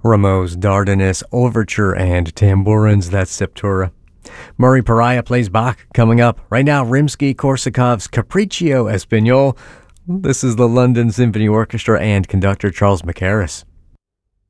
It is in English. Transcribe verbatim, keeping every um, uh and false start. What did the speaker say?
Rameau's Dardanus Overture and Tambourins, that's Septura. Murray Pariah plays Bach coming up. Right now, Rimsky-Korsakov's Capriccio Espagnol. This is the London Symphony Orchestra and conductor Charles Mackerras.